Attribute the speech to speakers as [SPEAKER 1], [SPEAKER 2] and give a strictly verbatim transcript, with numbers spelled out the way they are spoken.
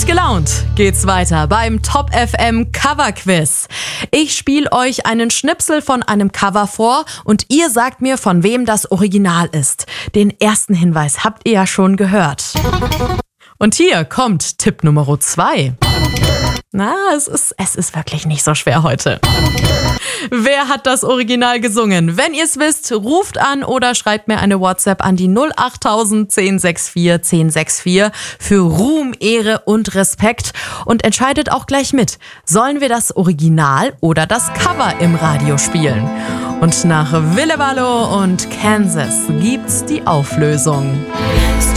[SPEAKER 1] Gut gelaunt geht's weiter beim Top F M Cover Quiz. Ich spiele euch einen Schnipsel von einem Cover vor und ihr sagt mir, von wem das Original ist. Den ersten Hinweis habt ihr ja schon gehört. Und hier kommt Tipp Nummer zwei. Na, es ist, es ist wirklich nicht so schwer heute. Wer hat das Original gesungen? Wenn ihr es wisst, ruft an oder schreibt mir eine WhatsApp an die null acht tausend zehn sechs vier zehn sechs vier für Ruhm, Ehre und Respekt und entscheidet auch gleich mit. Sollen wir das Original oder das Cover im Radio spielen? Und nach Wille Wallo und Kansas gibt's die Auflösung.